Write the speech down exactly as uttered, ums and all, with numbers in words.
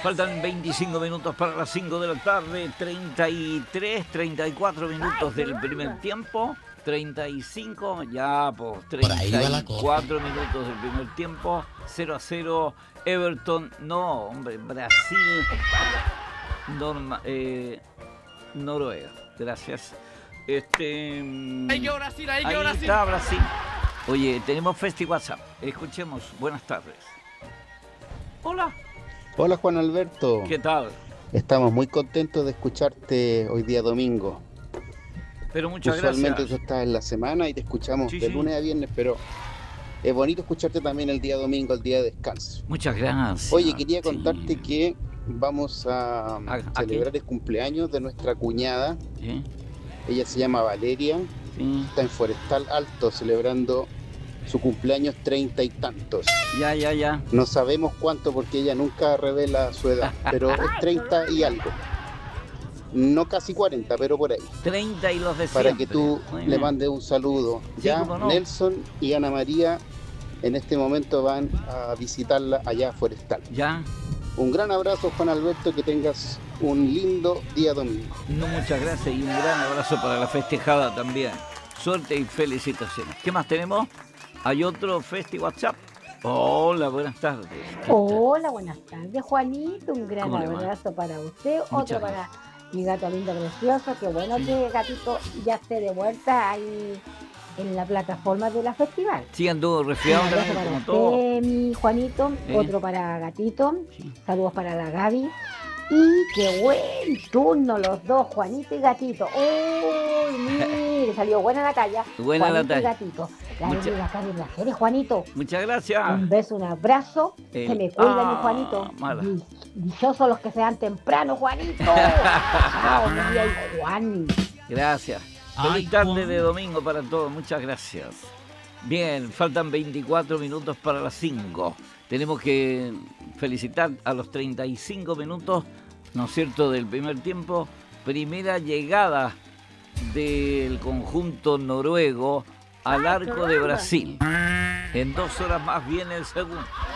Faltan veinticinco minutos para las cinco de la tarde, treinta y tres, treinta y cuatro minutos del primer tiempo, treinta y cinco, ya pues treinta y cuatro minutos del primer tiempo, cero a cero, Everton, no, hombre, Brasil, Norma, eh, Noruega, gracias. Este, ahí quedó Brasil, ahí, ahí quedó Brasil. está Brasil. Oye, tenemos Festi WhatsApp, escuchemos, buenas tardes. Hola. Hola Juan Alberto. ¿Qué tal? Estamos muy contentos de escucharte hoy día domingo. Pero muchas Usualmente gracias. tú estás en la semana y te escuchamos Sí, de sí. lunes a viernes, pero es bonito escucharte también el día domingo, el día de descanso. Muchas gracias. Oye, quería contarte Sí. que vamos a, ¿A- a celebrar qué? el cumpleaños de nuestra cuñada. ¿Sí? Ella se llama Valeria, Sí. está en Forestal Alto celebrando su cumpleaños treinta y tantos. Ya, ya, ya. No sabemos cuánto porque ella nunca revela su edad, pero es treinta y algo. No casi cuarenta, pero por ahí. treinta y los de Para siempre. que tú Muy le bien. mandes un saludo. Sí, Ya cómo no. Nelson y Ana María en este momento van a visitarla allá a Forestal. Ya. Un gran abrazo, Juan Alberto, que tengas un lindo día domingo. No, muchas gracias y un gran abrazo para la festejada también. Suerte y felicitaciones. ¿Qué más tenemos? Hay otro Festi WhatsApp. Hola, buenas tardes. Hola, buenas tardes, Juanito. Un gran ¿Cómo le va? abrazo para usted. Muchas Otro para mi gato lindo precioso. Qué bueno que gatito ya esté de vuelta ahí en la plataforma de la festival. Sí, anduvo Un resfriado abrazo también, para como todo. usted, mi Juanito. ¿Eh? Otro para gatito. Sí. Saludos para la Gaby. Y qué buen turno los dos, Juanito y Gatito. ¡Uy, mire! Salió buena la talla. Buena la Juanito y talla. Gatito. La Mucha- de la Gaby Blajeres, Juanito. Muchas gracias. Un beso, un abrazo. El- Se me cuida, Ah, mi Juanito. mala. Di- Dichosos los que se dan temprano, Juanito. Chao, María y Juan. Gracias. Ay, Feliz tarde Juan. de domingo para todos. Muchas gracias. Bien, faltan veinticuatro minutos para las cinco. Tenemos que felicitar a los treinta y cinco minutos, ¿no es cierto?, del primer tiempo. Primera llegada del conjunto noruego al arco de Brasil. En dos horas más viene el segundo.